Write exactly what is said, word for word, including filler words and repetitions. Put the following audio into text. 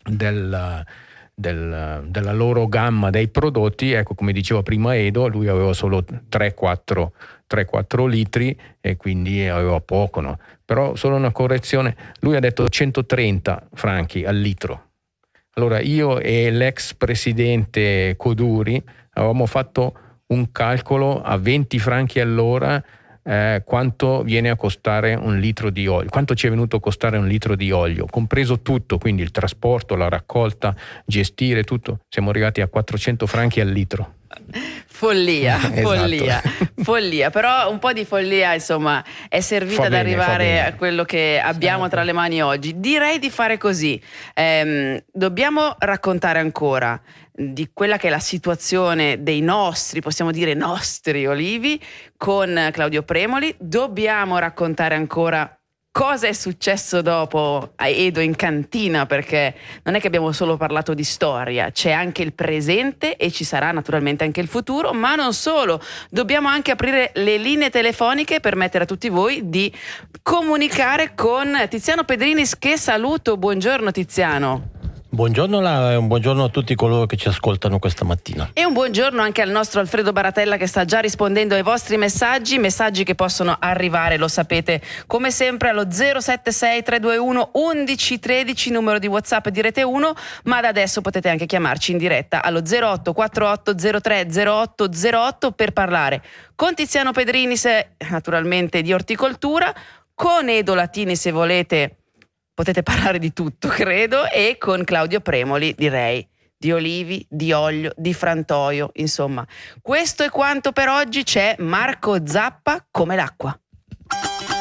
del, del, della loro gamma dei prodotti. Ecco, come diceva prima Edo, lui aveva solo tre quattro litri e quindi aveva poco, no? Però solo una correzione, lui ha detto centotrenta franchi al litro. Allora io e l'ex presidente Coduri avevamo fatto un calcolo a venti franchi all'ora, eh, quanto viene a costare un litro di olio, quanto ci è venuto a costare un litro di olio, compreso tutto, quindi il trasporto, la raccolta, gestire tutto, siamo arrivati a quattrocento franchi al litro. Follia, Esatto. follia, follia, però un po' di follia insomma è servita Fa ad bene, arrivare a quello che abbiamo certo. tra le mani oggi. Direi di fare così, ehm, dobbiamo raccontare ancora di quella che è la situazione dei nostri, possiamo dire nostri olivi con Claudio Premoli, dobbiamo raccontare ancora cosa è successo dopo a Edo in cantina, perché non è che abbiamo solo parlato di storia, c'è anche il presente e ci sarà naturalmente anche il futuro, ma non solo, dobbiamo anche aprire le linee telefoniche per permettere a tutti voi di comunicare con Tiziano Pedrinis, che saluto. Buongiorno Tiziano. Buongiorno Lara e un buongiorno a tutti coloro che ci ascoltano questa mattina. E un buongiorno anche al nostro Alfredo Baratella, che sta già rispondendo ai vostri messaggi, messaggi che possono arrivare, lo sapete, come sempre allo zero sette sei tre due uno undici tredici, numero di WhatsApp di Rete uno, ma da adesso potete anche chiamarci in diretta allo zero otto quattro otto zero tre zero otto zero otto per parlare con Tiziano Pedrinis, naturalmente di orticoltura, con Edo Latini se volete. Potete parlare di tutto, credo, e con Claudio Premoli, direi, di olivi, di olio, di frantoio, insomma. Questo è quanto per oggi, c'è Marco Zappa come l'acqua.